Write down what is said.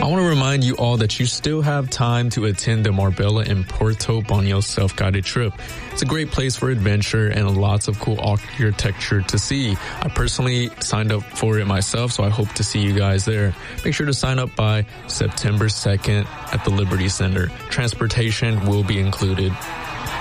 want to remind you all that you still have time to attend the Marbella and Puerto Banos self-guided trip. It's a great place for adventure and lots of cool architecture to see. I personally signed up for it myself, so I hope to see you guys there. Make sure to sign up by September 2nd at the Liberty Center. Transportation will be included.